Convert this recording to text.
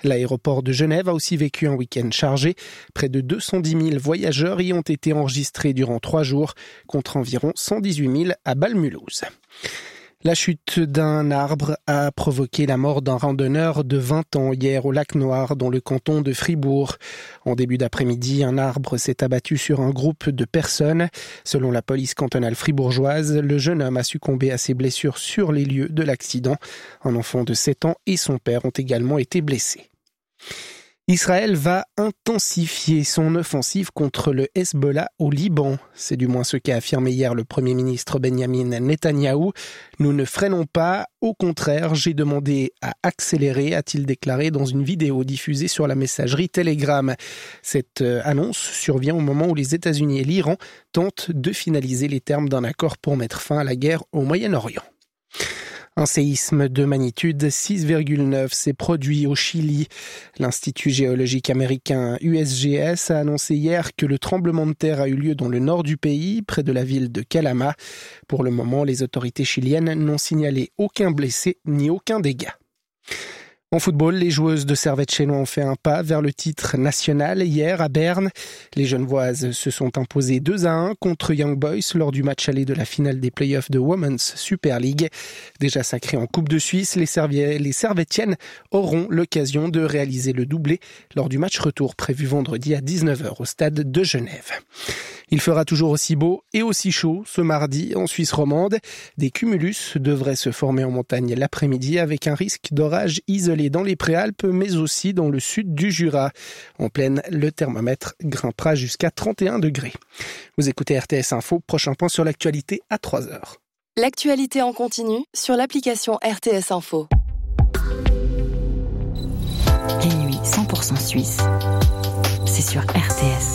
L'aéroport de Genève a aussi vécu un week-end chargé. Près de 210 000 voyageurs y ont été enregistrés durant 3 jours, contre environ 118 000 à Bâle-Mulhouse. La chute d'un arbre a provoqué la mort d'un randonneur de 20 ans hier au lac Noir, dans le canton de Fribourg. En début d'après-midi, un arbre s'est abattu sur un groupe de personnes. Selon la police cantonale fribourgeoise, le jeune homme a succombé à ses blessures sur les lieux de l'accident. Un enfant de 7 ans et son père ont également été blessés. Israël va intensifier son offensive contre le Hezbollah au Liban. C'est du moins ce qu'a affirmé hier le Premier ministre Benjamin Netanyahou. « Nous ne freinons pas, au contraire, j'ai demandé à accélérer », a-t-il déclaré dans une vidéo diffusée sur la messagerie Telegram. Cette annonce survient au moment où les États-Unis et l'Iran tentent de finaliser les termes d'un accord pour mettre fin à la guerre au Moyen-Orient. Un séisme de magnitude 6,9 s'est produit au Chili. L'Institut géologique américain USGS a annoncé hier que le tremblement de terre a eu lieu dans le nord du pays, près de la ville de Calama. Pour le moment, les autorités chiliennes n'ont signalé aucun blessé ni aucun dégât. En football, les joueuses de Servette Chénois ont fait un pas vers le titre national hier à Berne. Les Genevoises se sont imposées 2-1 contre Young Boys lors du match aller de la finale des playoffs de Women's Super League. Déjà sacrées en Coupe de Suisse, les Servettiennes auront l'occasion de réaliser le doublé lors du match retour prévu vendredi à 19h au stade de Genève. Il fera toujours aussi beau et aussi chaud ce mardi en Suisse romande. Des cumulus devraient se former en montagne l'après-midi avec un risque d'orage isolé dans les Préalpes mais aussi dans le sud du Jura. En plaine, le thermomètre grimpera jusqu'à 31 degrés. Vous écoutez RTS Info, prochain point sur l'actualité à 3h. L'actualité en continu sur l'application RTS Info. Les nuits 100% suisse, c'est sur RTS.